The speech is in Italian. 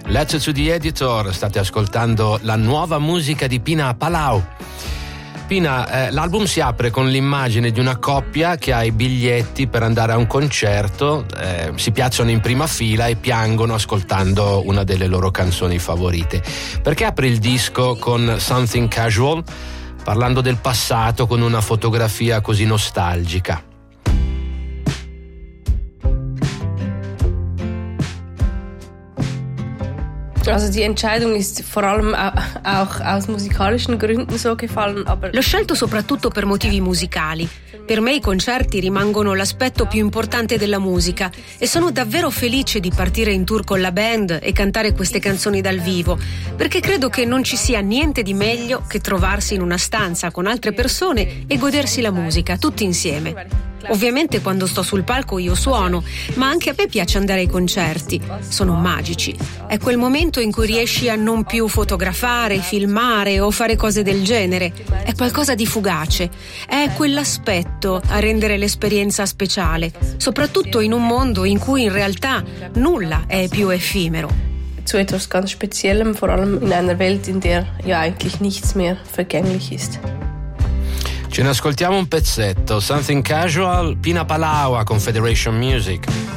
Letter to the Editor, state ascoltando la nuova musica di Pina Palau. Pina, l'album si apre con l'immagine di una coppia che ha i biglietti per andare a un concerto, si piazzano in prima fila e piangono ascoltando una delle loro canzoni favorite. Perché apre il disco con Something Casual, parlando del passato con una fotografia così nostalgica? Also die Entscheidung ist vor allem auch aus musikalischen Gründen so gefallen, aber l'ho scelto soprattutto per motivi musicali. Per me i concerti rimangono l'aspetto più importante della musica e sono davvero felice di partire in tour con la band e cantare queste canzoni dal vivo, perché credo che non ci sia niente di meglio che trovarsi in una stanza con altre persone e godersi la musica tutti insieme. Ovviamente quando sto sul palco io suono, ma anche a me piace andare ai concerti. Sono magici. È quel momento in cui riesci a non più fotografare, filmare o fare cose del genere. È qualcosa di fugace. È quell'aspetto a rendere l'esperienza speciale, soprattutto in un mondo in cui in realtà nulla è più effimero. Zu etwas ganz Speziellem, vor allem in einer Welt, in der ja eigentlich nichts mehr vergänglich ist. Ce ne ascoltiamo un pezzetto, Something Casual, Pina Palau a Confederation Music.